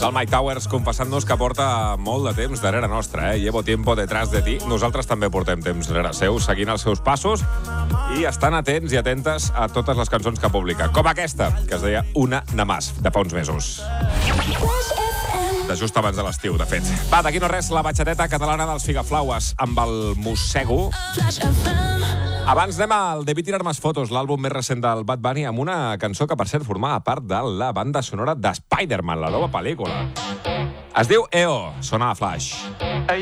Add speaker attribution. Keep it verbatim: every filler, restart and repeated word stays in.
Speaker 1: El Mike Towers confessant-nos que porta molt de temps darrere nostra, eh? Llevo tiempo detrás de ti. Nosaltres també portem temps darrere seu, seguint els seus passos i estan atents i atentes a totes les cançons que publica. Com aquesta, que es deia Una de Más, de fa uns mesos. De just abans de l'estiu, de fet. Va, d'aquí no res, la batxateta catalana dels Figaflaues amb el Mossego. Abans anem al Debí tirar más fotos, l'àlbum més recent del Bad Bunny, amb una cançó que, per cert, formava part de la banda sonora de Spider-Man, la nova pel·lícula. Es diu E O, sona a Flash.